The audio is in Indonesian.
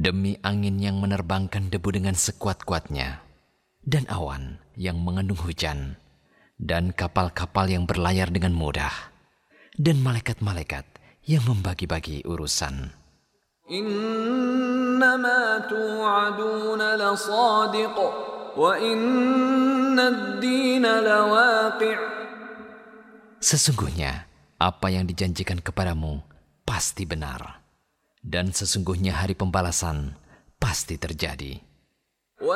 demi angin yang menerbangkan debu dengan sekuat-kuatnya, dan awan yang mengandung hujan, dan kapal-kapal yang berlayar dengan mudah, dan malaikat-malaikat yang membagi-bagi urusan. Innama tu'aduna lasadiq wa innad dina lawaqi'. Sesungguhnya apa yang dijanjikan kepadamu pasti benar, dan sesungguhnya hari pembalasan pasti terjadi.